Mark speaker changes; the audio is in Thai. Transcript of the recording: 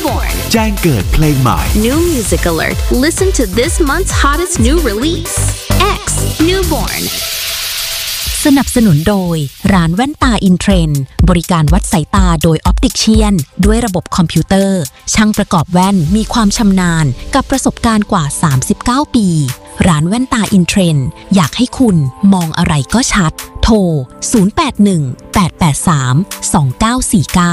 Speaker 1: Newborn
Speaker 2: แจ้งเกิดเพลงใหม่
Speaker 1: New Music Alert Listen to this month's hottest new release X Newborn
Speaker 3: สนับสนุนโดยร้านแว่นตาอินเทรนด์บริการวัดสายตาโดยออปติกเชียนด้วยระบบคอมพิวเตอร์ช่างประกอบแว่นมีความชำนาญกับประสบการณ์กว่า39ปีร้านแว่นตาอินเทรนด์อยากให้คุณมองอะไรก็ชัดโทร 081 883 2949